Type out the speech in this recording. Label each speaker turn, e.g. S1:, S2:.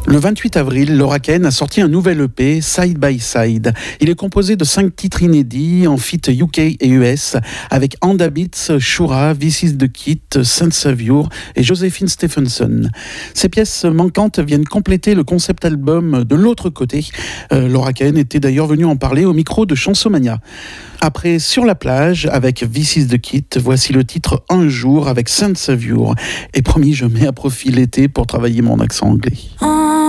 S1: Le 28 avril, Laura Kane a sorti un nouvel EP, Side by Side. Il est composé de 5 titres inédits en feat UK et US avec Anda Beats, Shura, This Is The Kit, Saint Savior et Josephine Stephenson. Ces pièces manquantes viennent compléter le concept album de l'autre côté. Laura Kane était d'ailleurs venue en parler au micro de Chansomania. Après Sur la plage avec This Is The Kit, voici le titre Un jour avec Saint Savior. Et promis, je mets à profit l'été pour travailler mon accent anglais.